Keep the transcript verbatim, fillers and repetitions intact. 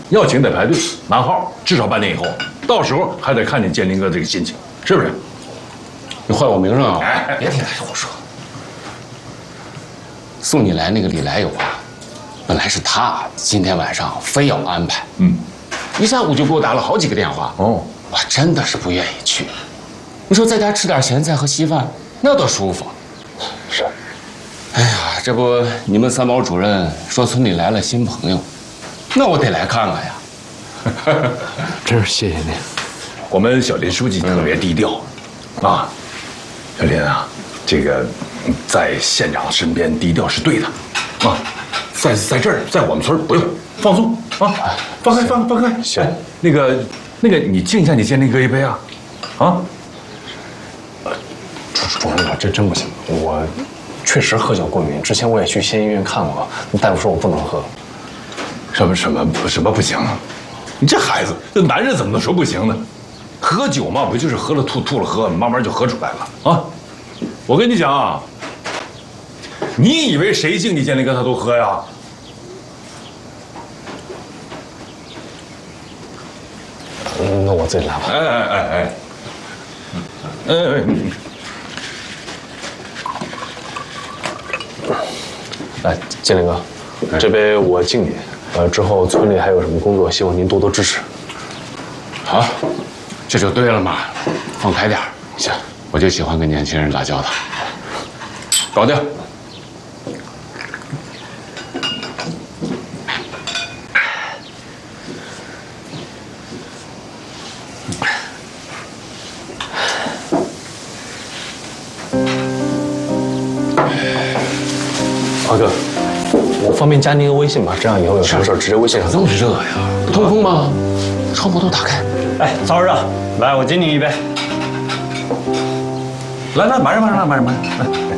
要请得排队拿号，至少半年以后，到时候还得看你建林哥这个心情，是不是？ 你坏我名声啊！ 哎， 别听他胡说。送你来那个李来友啊，本来是他今天晚上非要安排，嗯，一下午就给我打了好几个电话。哦，我真的是不愿意去。你说在家吃点咸菜和稀饭，那多舒服。 是。 哎呀，这不你们三毛主任说村里来了新朋友，那我得来看看呀。 真是谢谢您。 我们小林书记特别低调，嗯、啊，小林啊，这个在县长身边低调是对的，啊，在在这儿，在我们村不用放松啊，放开放放开。 行， 那个那个，你敬一下你建林哥一杯啊，啊。 主主任啊，这真不行，我确实喝酒过敏，之前我也去县医院看过，大夫说我不能喝。 什么什么什么不行啊？你这孩子，这男人怎么能说不行呢？喝酒嘛，不就是喝了吐，吐了喝，慢慢就喝出来了啊！我跟你讲啊，你以为谁敬你建林哥他都喝呀？ 嗯，那我自己来吧。 哎哎哎哎，哎哎， 来，建林哥，这杯我敬你。呃，之后村里还有什么工作，希望您多多支持。 好，这就对了嘛，放开点儿。 行， 我就喜欢跟年轻人打交道。搞定。 华哥，我方便加您个微信吗？这样以后有什么事直接微信上。 这么热呀？不通风吗？窗户都打开。 哎，燥热，来，我敬你一杯。 来来，马上马上马上马上，来。